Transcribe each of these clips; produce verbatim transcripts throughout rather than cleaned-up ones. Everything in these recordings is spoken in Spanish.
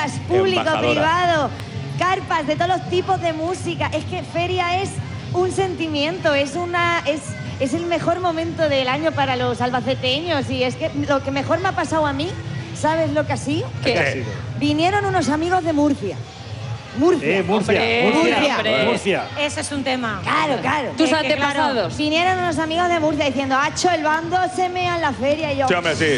ferias, público, privado, carpas de todos los tipos de música. Es que feria es un sentimiento, es una es, es el mejor momento del año para los albaceteños. Y es que lo que mejor me ha pasado a mí, ¿sabes lo que ha sido? ¿Qué ha sido? Vinieron unos amigos de Murcia. Murcia. Eh, Murcia, Hombre, Murcia, Murcia. Murcia. Eso es un tema. Claro, claro. Tus Es que, antepasados. claro, vinieron unos amigos de Murcia diciendo, Hacho, el bando se mea en la feria. Y yo, Sí, hombre, sí.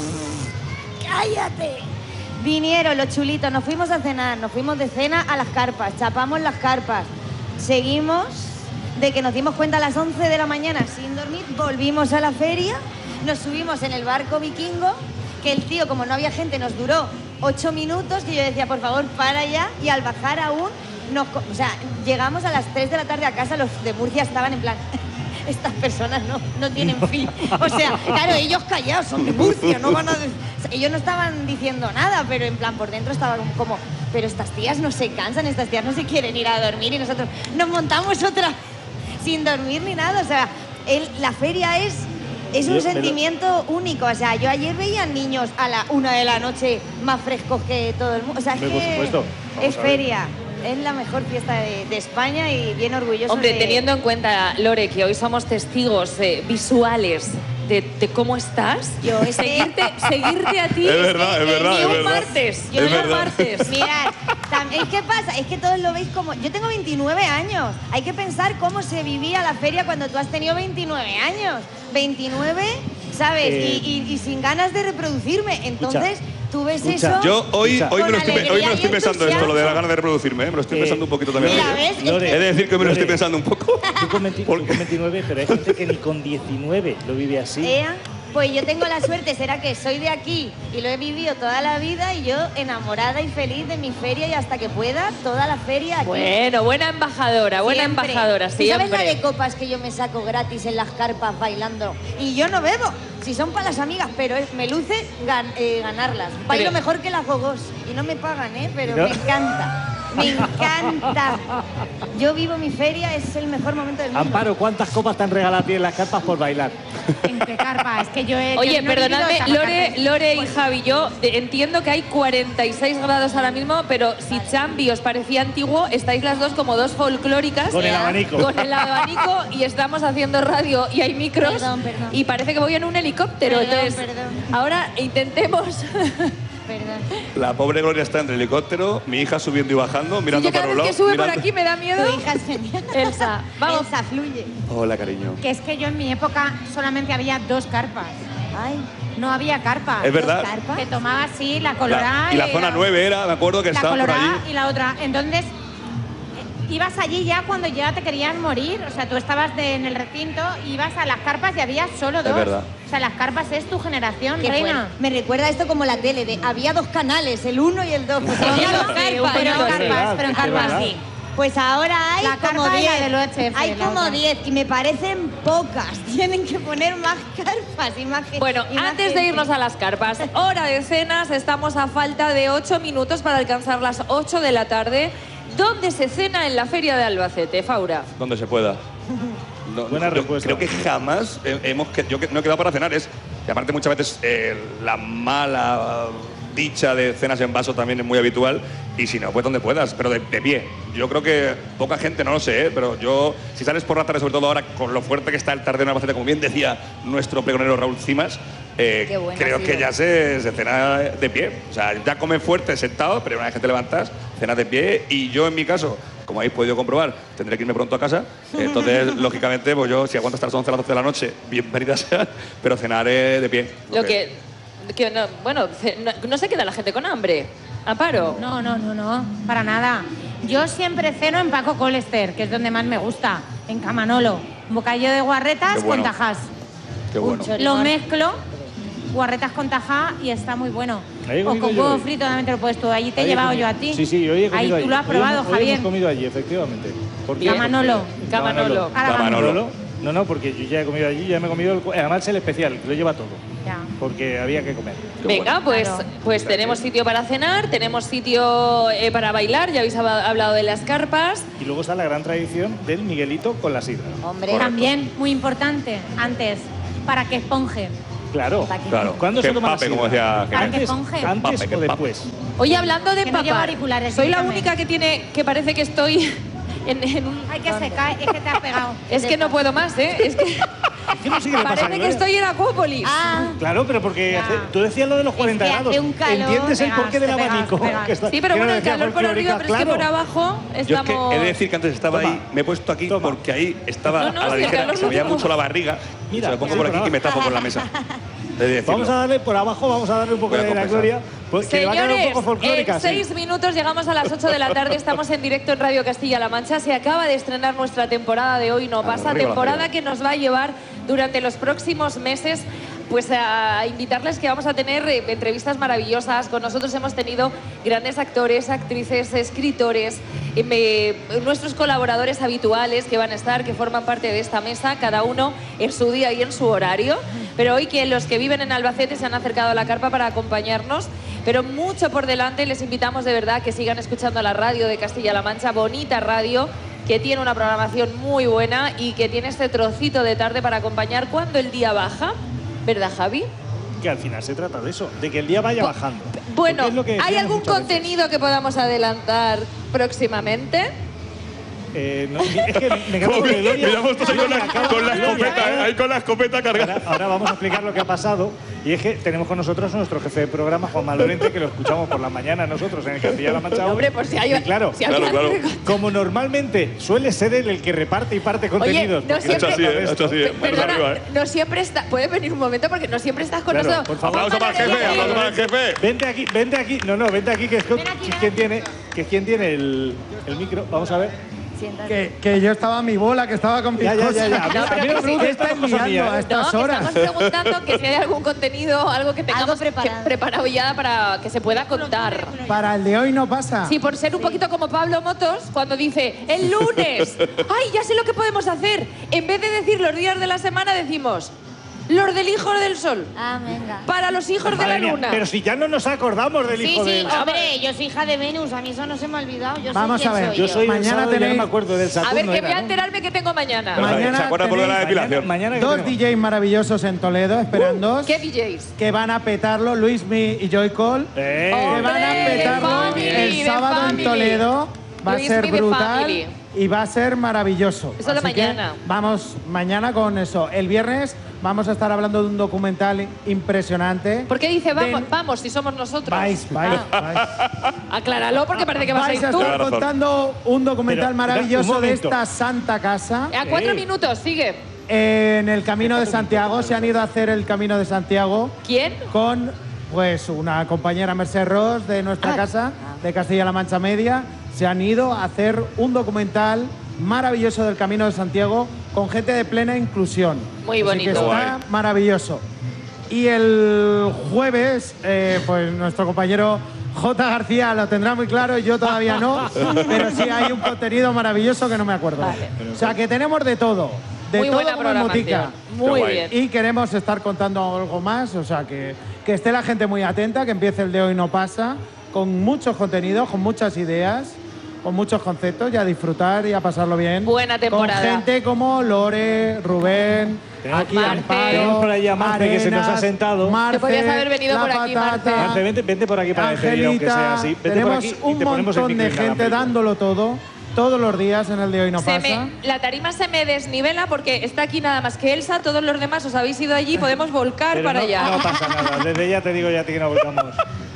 ¡cállate! Vinieron los chulitos, nos fuimos a cenar, nos fuimos de cena a las carpas, chapamos las carpas. Seguimos, de que nos dimos cuenta a las once de la mañana sin dormir, volvimos a la feria, nos subimos en el barco vikingo, que el tío, como no había gente, nos duró ocho minutos, que yo decía, por favor, para ya, y al bajar aún, nos, o sea, llegamos a las tres de la tarde a casa, los de Murcia estaban en plan, estas personas no, no tienen fin. O sea, claro, ellos callados, son de Murcia, no van a... O sea, ellos no estaban diciendo nada, pero en plan, por dentro estaban como, pero estas tías no se cansan, estas tías no se quieren ir a dormir, y nosotros nos montamos otra sin dormir ni nada. O sea, el, la feria es... Es un sentimiento único. O sea, yo ayer veía niños a la una de la noche más frescos que todo el mundo. O sea, es Por que supuesto. es feria. Es la mejor fiesta de, de España y bien orgulloso. Hombre, de... teniendo en cuenta, Lore, que hoy somos testigos eh, visuales de, de cómo estás, Yo es que- seguirte, seguirte a ti Es verdad, es verdad, ni es un verdad. martes. Es ni un verdad. martes. Mirad, también, ¿qué pasa? Es que todos lo veis como... Yo tengo veintinueve años. Hay que pensar cómo se vivía la feria cuando tú has tenido veintinueve años. veintinueve, ¿sabes? Eh, y, y- y sin ganas de reproducirme. Entonces, tú ves escucha. eso... Yo hoy, Escucha. hoy, me lo Con estoy, hoy me lo alegría estoy y pensando esto, lo de la entusiasmo. ganas de reproducirme, ¿eh? Me lo estoy Eh, pensando un poquito también. Mira, ¿eh? ¿ves? Es Lore, He de decir que me lo estoy Lore, pensando un poco. Tú con, veinti- tú Porque- con veintinueve, pero hay gente que ni con diecinueve lo vive así. Ea, pues yo tengo la suerte, será que soy de aquí y lo he vivido toda la vida y yo enamorada y feliz de mi feria y hasta que pueda, toda la feria aquí. Bueno, buena embajadora, buena Siempre. embajadora, ¿Tú siempre. sabes la de copas que yo me saco gratis en las carpas bailando? Y yo no bebo, si son para las amigas, pero es- me luce gan- eh, ganarlas. Bailo Pero- mejor que las gogos y no me pagan, ¿eh? Pero No. me encanta, me encanta. Yo vivo mi feria, es el mejor momento del mundo. Amparo, ¿cuántas copas te han regalado a ti en las carpas por bailar? ¿En qué carpa? Es que yo he... Oye, yo no he perdonadme, vivido esa Lore, carpa. Lore y Javi, yo de- entiendo que hay cuarenta y seis grados ahora mismo, pero si Chambi os parecía antiguo, estáis las dos como dos folclóricas. Con el ¿eh? abanico. Con el abanico y estamos haciendo radio y hay micros. Perdón, perdón. Y parece que voy en un helicóptero. Perdón, Entonces, perdón. ahora intentemos... Perdón. La pobre Gloria está en el helicóptero, mi hija subiendo y bajando, mirando Yo cada para un vez lado. que sube por mirando- aquí me da miedo. Tu hija es genial. Elsa, vamos. Elsa, fluye. Hola, cariño. Que es que yo en mi época solamente había dos carpas. Ay, No había carpas. Es verdad. carpas. Que tomaba así la La- colorada y la zona nueve era, me acuerdo que la estaba por colorada allí. y la otra. Entonces, eh, ibas allí ya cuando ya te querían morir. O sea, tú estabas de- en el recinto, ibas a las carpas y había solo dos. verdad. O sea, las carpas es tu generación, Qué reina. fuerte. Me recuerda esto como la tele, de había dos canales, el uno y el dos. Pues, Había ahora- dos Sí, carpas, un pero en poquito, carpas, sí. pero en Es carpas verdad. sí. Pues ahora hay La como carpa y la diez. del O H F, Hay la como otra. diez y me parecen pocas. Tienen que poner más carpas y más gente. Bueno, y más antes de gente. irnos a las carpas, hora de cenas, estamos a falta de ocho minutos para alcanzar las ocho de la tarde. ¿Dónde se cena en la Feria de Albacete, Faura? Donde se pueda. No, Buena yo respuesta. Creo que jamás he- hemos que, yo que- no he quedado para cenar. Es, y aparte muchas veces eh, la mala dicha de cenas en vaso también es muy habitual. Y si no, pues donde puedas, pero de, de pie. Yo creo que poca gente, no lo sé, ¿eh? Pero yo, si sales por la tarde, sobre todo ahora con lo fuerte que está el Tardeo en Albacete, como bien decía nuestro pregonero Raúl Cimas, eh, Qué bueno creo ha que sido. ya se, se cena de pie. O sea, ya comes fuerte sentado, pero una vez que te levantas, cenas de pie. Y yo, en mi caso, como habéis podido comprobar, tendré que irme pronto a casa. Entonces, lógicamente, pues yo, si aguanto hasta las once, las doce de la noche, bienvenida sea, pero cenaré de pie. Lo que, que no, bueno, ce- no, no se queda la gente con hambre. Amparo. No, no, no, no, para nada. Yo siempre ceno en Paco Colester, que es donde más me gusta, en Camanolo. Un bocadillo de guarretas Qué bueno. con tajás. Qué bueno. chorro. Lo mezclo, guarretas con tajá y está muy bueno. Ahí he O comido con yo huevo hoy. frito también te lo puedes tú. Allí te he Ahí llevado comido. yo a ti. Sí, sí, hoy he comido Ahí tú allí. lo has Hoy probado, hemos- hoy Javier. hemos comido allí, efectivamente. ¿Por qué? Camanolo. Porque- Camanolo. Ahora Camanolo. No, no, porque yo ya he comido allí, ya me he comido el... Además el especial, que lo lleva todo. Ya. Porque había que comer. Qué Venga, bueno. pues, Claro. pues tenemos sitio para cenar, tenemos sitio eh, para bailar, ya habéis hab- hablado de las carpas. Y luego está la gran tradición del Miguelito con la sidra. Hombre, También, muy importante, antes, para que esponje. Claro, Claro. ¿Cuándo se Que toma la empape, como sidra? decía Gemma. ¿Antes, Que esponje. antes Empape, que o empape. después? Oye, hablando de Que no llevo empapar, auriculares, soy la quítame. única que tiene, que parece que estoy en, en un... Ay, que se cae, es que te has pegado. Es que no puedo más, ¿eh? Es que Es que no sé qué le pasa a parece que Gloria. estoy en Acuópolis. Ah, Claro, pero porque Ya. hace- tú decías lo de los cuarenta Es que hace grados. un calor, ¿Entiendes el pegas, porqué del te pegas, abanico? pegas. Que está- Sí, pero que bueno, no el decía calor por arriba, folclórica, pero es que por claro. abajo Yo es que estamos... he de decir que antes estaba Toma. ahí, me he puesto aquí Toma. porque ahí estaba No, no, a la si el ligera, calor que se lo veía tengo. mucho la barriga. Mira, se lo pongo mira, por aquí y me tapo con la mesa. He de decirlo. Vamos a darle por abajo, vamos a darle un poco Voy a de la confesar. gloria. Pues, que va a quedar un Señores, poco folclórica. en sí. seis minutos llegamos a las ocho de la tarde, estamos en directo en Radio Castilla-La Mancha. Se acaba de estrenar nuestra temporada de Hoy No Pasa, Arriba la temporada Federa. que nos va a llevar durante los próximos meses pues a invitarles que vamos a tener eh, entrevistas maravillosas. Con nosotros hemos tenido grandes actores, actrices, escritores, eh, me- nuestros colaboradores habituales que van a estar, que forman parte de esta mesa, cada uno en su día y en su horario. Pero hoy que los que viven en Albacete se han acercado a la carpa para acompañarnos, pero mucho por delante. Les invitamos de verdad que sigan escuchando la radio de Castilla-La Mancha, bonita radio, que tiene una programación muy buena y que tiene este trocito de tarde para acompañar cuando el día baja. ¿Verdad, Javi? Que al final se trata de eso, de que el día vaya bajando. Bueno, Porque es lo que ¿hay decíamos algún muchas veces. contenido que podamos adelantar próximamente? Eh, no, es que me quedo con Gloria. Miramos todos ahí con la, Acaba- con la Gloria, escopeta, ¿eh? Ahí con la escopeta cargada. Ahora, ahora vamos a explicar lo que ha pasado. Y es que tenemos con nosotros a nuestro jefe de programa, Juan Malorente, que lo escuchamos por la mañana nosotros en el Castilla-La Mancha. Hombre, por si hay... Y claro, si alguien claro, hace- claro. como normalmente suele ser él el que reparte y parte contenidos. no porque siempre- se Ha hecho así, trata de ¿eh? Ha esto. hecho así, ¿eh? Manos Perdona, arriba, ¿eh? no siempre está... ¿Puedes venir un momento? Porque no siempre estás con Claro, nosotros. por favor. Aplauso para el jefe, aplauso para el jefe. Vente aquí, vente aquí. No, no, vente aquí, que es, Ven aquí, que es ven quien aquí. tiene, que es quien tiene el, el micro. Vamos a ver. siéntate. Que, que yo estaba a mi bola, que estaba con mis Ya, ya, cosas. ya, ya. A mí- No, a pero mí que me sí, preguntan ¿Qué estas estáis cosas liando mías, a ¿eh? estas No, que horas? estamos preguntando que si hay algún contenido, algo que tengamos preparado. que- preparado ya para que se pueda contar. Para el de hoy no pasa. Sí, por ser un poquito como Pablo Motos, cuando dice el lunes, ay, ya sé lo que podemos hacer. En vez de decir los días de la semana, decimos los del hijo del sol. Ah, venga. Para los hijos de Madre la mía, luna. pero si ya no nos acordamos del Sí, hijo sí, de... hombre, yo soy hija de Venus, a mí eso no se me ha olvidado. Yo Vamos sé a quién ver, soy Yo soy del Mañana sábado y ya no tenéis- me acuerdo del Saturno. A ver, que era, voy a ¿no? enterarme que tengo mañana. Mañana ¿Se acuerdan por lo de la tenéis- depilación? Mañana, ¿qué Dos tenemos? D Js maravillosos en Toledo, esperándoos, ¿Qué D Js? que van a petarlo, Luismi y Joy Cole, Eh, que van a ¡Hombre, petarlo de family, el de sábado family! en Toledo. Va a Luismi ser de brutal family. y va a ser maravilloso. Eso de Así que mañana. Vamos mañana con eso. El viernes vamos a estar hablando de un documental impresionante. ¿Por qué dice vamos, De- vamos si somos nosotros? Vais, vais, vais. Acláralo porque parece que vas a Vais ir a tú. estar Tienes razón. contando un documental Pero, maravilloso un de momento. esta santa casa. A cuatro Sí. minutos, sigue. En el Camino de Santiago, se han ido a hacer el Camino de Santiago ¿Quién? con pues una compañera Mercedes Ross de nuestra Ah. casa, de Castilla-La Mancha Media. Se han ido a hacer un documental maravilloso del Camino de Santiago con gente de plena inclusión. Muy Así bonito. que está Guay. maravilloso. Y el jueves, eh, pues nuestro compañero J. García lo tendrá muy claro y yo todavía no, pero sí hay un contenido maravilloso que no me acuerdo. O sea que tenemos de todo, de Muy todo buena como en Motica. programación. Muy Qué guay. bien. Y queremos estar contando algo más, o sea que, que esté la gente muy atenta, que empiece el de Hoy No Pasa, con muchos contenidos, con muchas ideas, con muchos conceptos y a disfrutar y a pasarlo bien. Buena temporada. Con gente como Lore, Rubén, Tenemos- aquí Marce. Amparo, Tenemos por ahí a Marce, que se nos ha Arenas, sentado. Marce, Te podías haber venido La por aquí, Marce. Patata, Marce, vente, vente por aquí para despedir, aunque Angelita. sea así. Vente por Tenemos aquí y un te ponemos el montón de micro gente inalámbrico. dándolo todo, todos los días en el de Hoy No Se Pasa. me- la tarima se me desnivela porque está aquí nada más que Elsa. Todos los demás os habéis ido allí, podemos volcar Pero para no, allá. no pasa nada, desde ya te digo ya que no volvamos.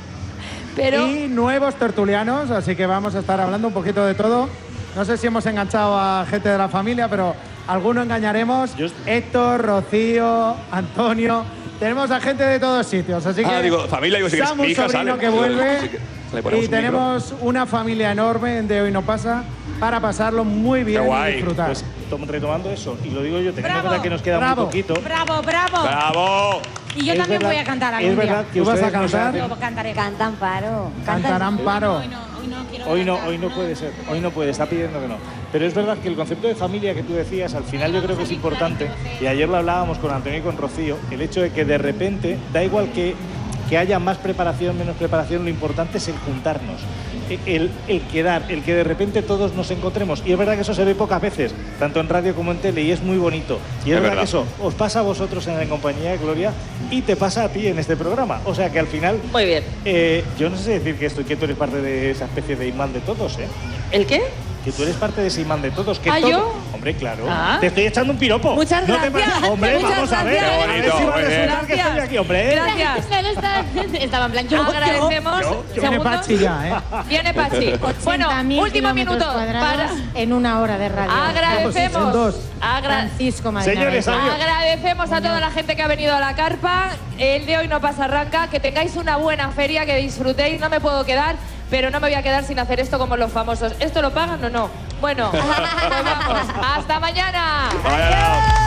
Pero Y nuevos tertulianos, así que vamos a estar hablando un poquito de todo. No sé si hemos enganchado a gente de la familia, pero alguno engañaremos. Yo- Héctor, Rocío, Antonio. Tenemos a gente de todos sitios, así que... Ah, digo, familia, digo, si quieres, Samu, mi hija sobrino sale. que vuelve. Sí que- le ponemos Y un tenemos una familia enorme de Hoy No Pasa para pasarlo muy bien Qué guay. y disfrutar. Pues tom- retomando eso, y lo digo yo, teniendo en Bravo, cuenta que nos queda bravo. muy poquito. Bravo, bravo. ¡Bravo! Y yo es también verdad- voy a cantar Es algún día. verdad que ¿Tú vas a ustedes nos cantar? hacen- Yo cantaré. Cantan paro. Cantarán paro. Hoy no, hoy no quiero Hoy no, cantar. hoy no puede ser, hoy no puede, está pidiendo que no. Pero es verdad que el concepto de familia que tú decías, al final yo creo que es importante, y ayer lo hablábamos con Antonio y con Rocío, el hecho de que de repente, da igual que que haya más preparación, menos preparación, lo importante es el juntarnos, el, el quedar, el que de repente todos nos encontremos. Y es verdad que eso se ve pocas veces, tanto en radio como en tele, y es muy bonito. Y es, es verdad, verdad que eso os pasa a vosotros en la compañía de Gloria y te pasa a ti en este programa. O sea que al final... Muy bien. Eh, yo no sé decir que, estoy, que tú eres parte de esa especie de imán de todos, ¿eh? ¿El qué? Que tú eres parte de ese imán de todos. Que ¿Ah, todo... yo? Hombre, claro. ¿Ah? Te estoy echando un piropo. Muchas ¿No te gracias. pasa? Hombre, Muchas vamos a ver. gracias. A ver si va a resultar que estoy aquí, hombre. Gracias. Estaba en plan, yo, Agradecemos. yo, yo. Viene Segundos. Pachi ya, ¿eh? Viene Pachi. Bueno, último minuto para... en una hora de radio. En Agradecemos. dos. Agra- Francisco Madina. Señores, adiós. Agradecemos a toda la gente que ha venido a la carpa. El de hoy no pasa arranca. Que tengáis una buena feria, que disfrutéis. No me puedo quedar, pero no me voy a quedar sin hacer esto como los famosos. ¿Esto lo pagan o no? Bueno, pues vamos. Hasta mañana. Vaya.